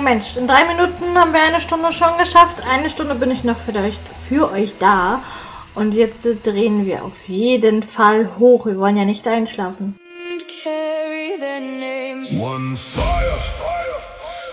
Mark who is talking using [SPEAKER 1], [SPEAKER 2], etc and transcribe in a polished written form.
[SPEAKER 1] Mensch, in 3 Minuten haben wir eine Stunde schon geschafft. Eine Stunde bin ich noch für euch da. Und jetzt drehen wir auf jeden Fall hoch. Wir wollen ja nicht einschlafen.
[SPEAKER 2] One fire.